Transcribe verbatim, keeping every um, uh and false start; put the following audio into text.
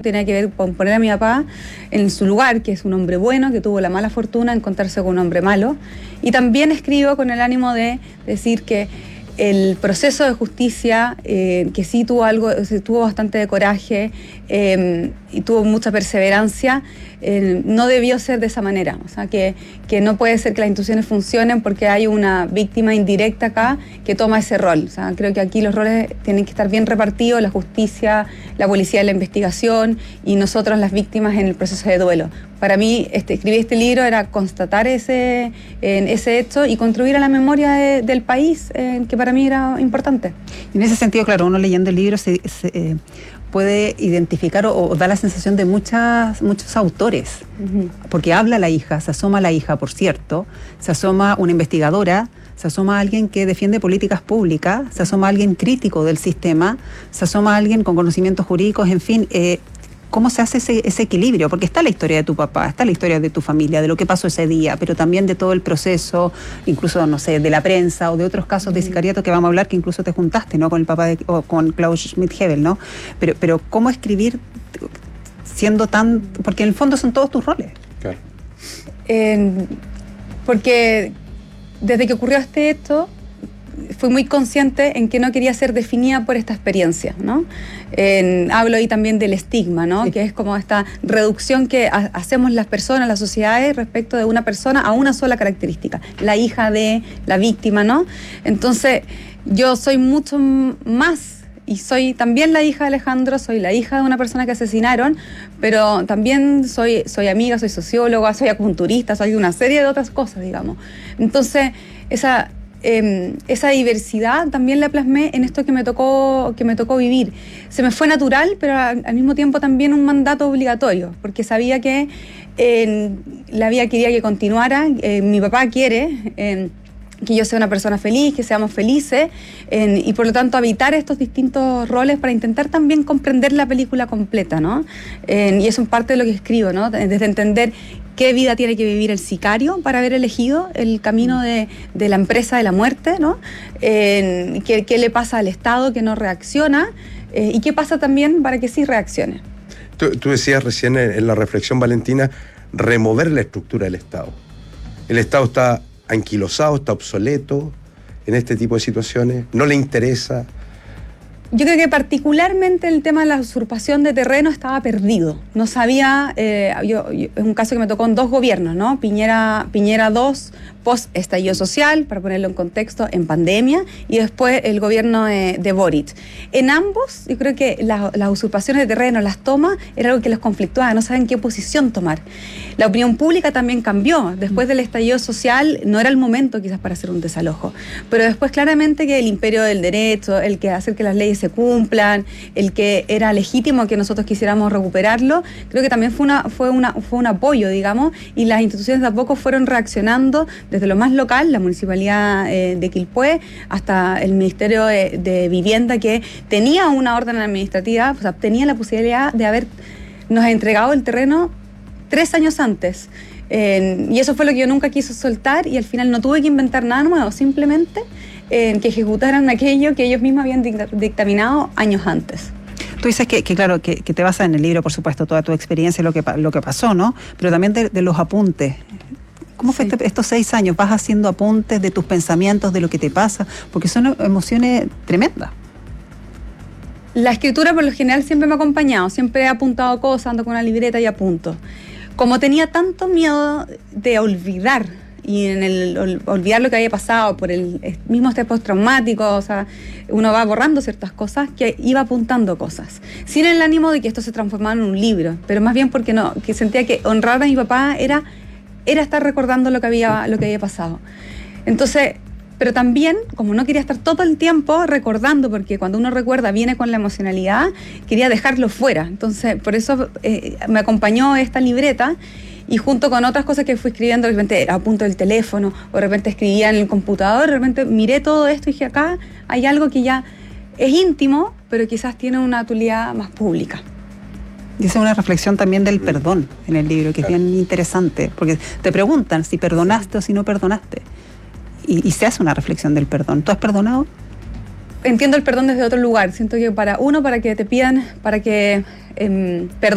tiene que ver con poner a mi papá en su lugar, que es un hombre bueno, que tuvo la mala fortuna de encontrarse con un hombre malo. Y también escribo con el ánimo de decir que el proceso de justicia, eh, que sí tuvo algo, tuvo bastante de coraje eh, y tuvo mucha perseverancia, eh, no debió ser de esa manera. O sea, que, que no puede ser que las instituciones funcionen porque hay una víctima indirecta acá que toma ese rol. O sea, creo que aquí los roles tienen que estar bien repartidos, la justicia, la policía de la investigación y nosotros las víctimas en el proceso de duelo. Para mí, este, escribir este libro era constatar ese, eh, ese hecho y contribuir a la memoria de, del país, eh, que para mí era importante. En ese sentido, claro, uno leyendo el libro se, se eh, puede identificar o, o da la sensación de muchas, muchos autores, uh-huh. porque habla la hija, se asoma la hija, por cierto, se asoma una investigadora, se asoma alguien que defiende políticas públicas, se asoma alguien crítico del sistema, se asoma alguien con conocimientos jurídicos, en fin... Eh, ¿Cómo se hace ese, ese equilibrio? Porque está la historia de tu papá, está la historia de tu familia, de lo que pasó ese día, pero también de todo el proceso, incluso, no sé, de la prensa o de otros casos de sicariato que vamos a hablar, que incluso te juntaste, ¿no? Con el papá de, o con Klaus Schmidt-Hebel, ¿no? Pero, pero ¿cómo escribir siendo tan...? Porque en el fondo son todos tus roles. Claro. Eh, porque desde que ocurrió este hecho, fui muy consciente en que no quería ser definida por esta experiencia, ¿no? Eh, hablo ahí también del estigma, ¿no? Sí. Que es como esta reducción que ha, hacemos las personas, las sociedades, respecto de una persona a una sola característica, la hija de, la víctima, ¿no? Entonces, yo soy mucho más, y soy también la hija de Alejandro, soy la hija de una persona que asesinaron, pero también soy, soy amiga, soy socióloga, soy acupunturista, soy una serie de otras cosas, digamos. Entonces, esa... Eh, esa diversidad también la plasmé en esto que me tocó, que me tocó vivir. Se me fue natural, pero al, al mismo tiempo también un mandato obligatorio, porque sabía que eh, la vida quería que continuara, eh, mi papá quiere eh, que yo sea una persona feliz, que seamos felices, eh, y por lo tanto habitar estos distintos roles para intentar también comprender la película completa, ¿no? Eh, y eso es parte de lo que escribo, ¿no? Desde entender qué vida tiene que vivir el sicario para haber elegido el camino de, de la empresa de la muerte, ¿no? Eh, qué, qué le pasa al Estado que no reacciona, eh, y qué pasa también para que sí reaccione. Tú, tú decías recién en, en la reflexión, Valentina, remover la estructura del Estado. El Estado está anquilosado, está obsoleto en este tipo de situaciones, no le interesa. Yo creo que particularmente el tema de la usurpación de terreno estaba perdido. No sabía, eh, yo, yo, es un caso que me tocó en dos gobiernos, ¿no? Piñera, Piñera dos, post estallido social, para ponerlo en contexto, en pandemia, y después el gobierno de, de Boric. En ambos, yo creo que la, las usurpaciones de terreno, las tomas, era algo que los conflictuaba, no saben qué posición tomar. La opinión pública también cambió. Después del estallido social, no era el momento quizás para hacer un desalojo, pero después claramente que el imperio del derecho, el que hacer que las leyes se cumplan, el que era legítimo que nosotros quisiéramos recuperarlo, creo que también fue una fue una fue un apoyo, digamos, y las instituciones de a poco fueron reaccionando desde lo más local, la municipalidad eh, de Quilpué, hasta el Ministerio de, de Vivienda, que tenía una orden administrativa, o sea, tenía la posibilidad de haber nos entregado el terreno tres años antes. Eh, y eso fue lo que yo nunca quise soltar, y al final no tuve que inventar nada nuevo, simplemente eh, que ejecutaran aquello que ellos mismos habían dictaminado años antes. Tú dices que, que claro, que, que te basas en el libro, por supuesto, toda tu experiencia, lo que, lo que pasó, ¿no? Pero también de, de los apuntes. ¿Cómo fue sí. este, estos seis años? ¿Vas haciendo apuntes de tus pensamientos, de lo que te pasa? Porque son emociones tremendas. La escritura por lo general siempre me ha acompañado, siempre he apuntado cosas, ando con una libreta y apunto. Como tenía tanto miedo de olvidar, y en el ol, olvidar lo que había pasado por el mismo estrés postraumático, o sea, uno va borrando ciertas cosas, que iba apuntando cosas, sin el ánimo de que esto se transformara en un libro, pero más bien porque no, que sentía que honrar a mi papá era, era estar recordando lo que había, lo que había pasado. Entonces, pero también, como no quería estar todo el tiempo recordando, porque cuando uno recuerda viene con la emocionalidad, quería dejarlo fuera. Entonces, por eso eh, me acompañó esta libreta, y junto con otras cosas que fui escribiendo, de repente apunto el teléfono, o de repente escribía en el computador, de repente miré todo esto y dije, acá hay algo que ya es íntimo, pero quizás tiene una utilidad más pública. Y esa es una reflexión también del perdón en el libro, que es bien interesante, porque te preguntan si perdonaste o si no perdonaste. Y, y se hace una reflexión del perdón. ¿Tú has perdonado? Entiendo el perdón desde otro lugar. Siento que para uno, para que te pidan, para que eh,